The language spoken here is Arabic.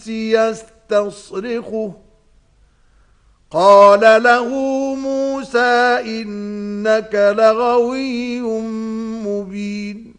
الشمس يستصرخه قال له موسى إنك لغوي مبين